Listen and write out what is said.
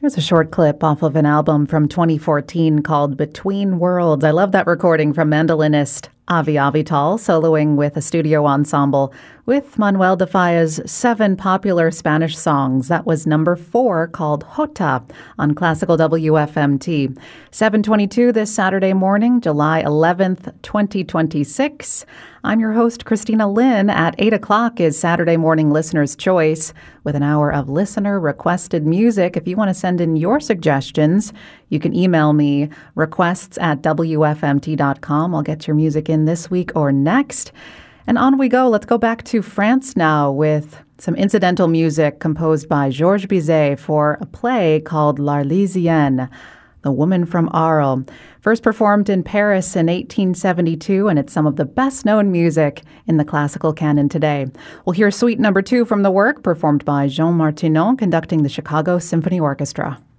Here's a short clip off of an album from 2014 called Between Worlds. I love that recording from mandolinist Avi Avital, soloing with a studio ensemble with Manuel de Falla's 7 popular Spanish songs. That was number 4, called Jota, on Classical WFMT. 7:22 this Saturday morning, July 11th, 2026. I'm your host, Christina Lynn. At 8 o'clock is Saturday Morning Listener's Choice, with an hour of listener-requested music. If you want to send in your suggestions, you can email me, requests@wfmt.com. I'll get your music in this week or next. And on we go. Let's go back to France now with some incidental music composed by Georges Bizet for a play called L'Arlésienne, The Woman from Arles. First performed in Paris in 1872, and it's some of the best-known music in the classical canon today. We'll hear Suite Number 2 from the work, performed by Jean Martinon, conducting the Chicago Symphony Orchestra.